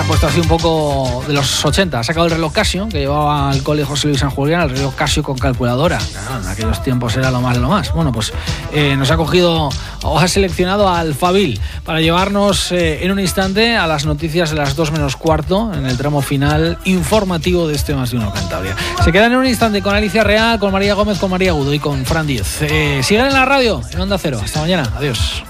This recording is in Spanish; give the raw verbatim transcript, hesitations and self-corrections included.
puesto así un poco de los ochenta. Ha sacado el reloj Casio, que llevaba al cole José Luis San Julián, el reloj Casio con calculadora. Claro, en aquellos tiempos era lo más de lo más. Bueno, pues eh, nos ha cogido o ha seleccionado a Alphaville para llevarnos eh, en un instante a las noticias de las dos menos cuarto en el tramo final informativo de este Más de Uno Cantabria. Se quedan en un instante con Alicia Real, con María Gómez, con María Agudo y con Fran Díez. Eh, sigan en la radio, en Onda Cero. Hasta mañana. Adiós.